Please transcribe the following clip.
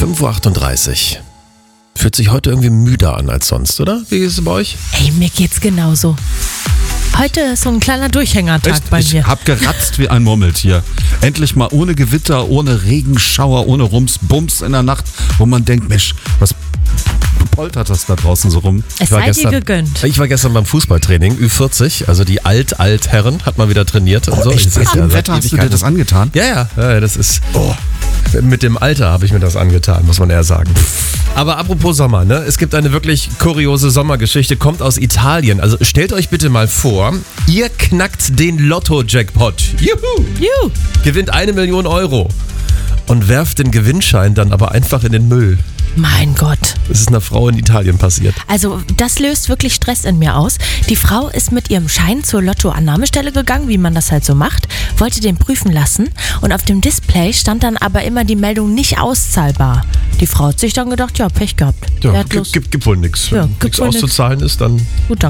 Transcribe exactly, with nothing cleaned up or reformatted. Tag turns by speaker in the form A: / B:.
A: fünf Uhr achtunddreißig. Fühlt sich heute irgendwie müder an als sonst, oder? Wie ist es bei euch?
B: Ey, mir geht's genauso. Heute ist so ein kleiner Durchhängertag
C: Echt?
B: bei
C: Ich
B: mir.
C: hab geratzt wie ein Murmeltier. Endlich mal ohne Gewitter, ohne Regenschauer, ohne Rums, Bums in der Nacht, wo man denkt, Mensch, was poltert das da draußen so rum?
B: Es
A: war
B: sei dir gegönnt.
A: Ich war gestern beim Fußballtraining, Ü vierzig, also die Alt-Alt-Herren, hat mal wieder trainiert. Und so.
C: Echt?
A: Ich sag
C: Bei
A: ja,
C: dem
A: seit
C: Wetter hast du dir
A: Ewigkeiten.
C: das angetan?
A: Ja, ja, ja, das ist... Oh. Mit dem Alter habe ich mir das angetan, muss man eher sagen. Aber apropos Sommer, ne? Es gibt eine wirklich kuriose Sommergeschichte, kommt aus Italien. Also stellt euch bitte mal vor, ihr knackt den Lotto-Jackpot. Juhu!
B: Juhu.
A: Gewinnt eine Million Euro. Und werft den Gewinnschein dann aber einfach in den Müll.
B: Mein Gott.
A: Das ist einer Frau in Italien passiert.
B: Also das löst wirklich Stress in mir aus. Die Frau ist mit ihrem Schein zur Lottoannahmestelle gegangen, wie man das halt so macht, wollte den prüfen lassen und auf dem Display stand dann aber immer die Meldung nicht auszahlbar. Die Frau hat sich dann gedacht, ja, Pech gehabt.
A: Ja,
B: Wertlos.
A: gibt, gibt, gibt wohl nichts.
B: Ja,
A: Wenn
B: gibt
A: nichts
B: wohl nix.
A: auszuzahlen ist, dann...
B: Gut, dann